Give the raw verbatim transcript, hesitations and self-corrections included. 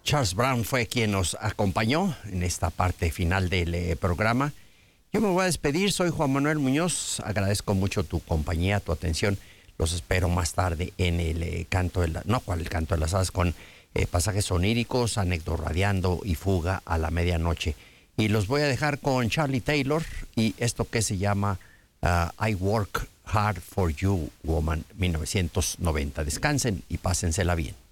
Charles Brown fue quien nos acompañó en esta parte final del eh, programa. Yo me voy a despedir, soy Juan Manuel Muñoz, agradezco mucho tu compañía, tu atención. Los espero más tarde en el eh, canto de la... No, ¿cuál? El canto de las hadas con eh, pasajes oníricos, anécdotas radiando y fuga a la medianoche. Y los voy a dejar con Charlie Taylor y esto que se llama uh, I Work Hard for You, Woman, mil novecientos noventa. Descansen y pásensela bien.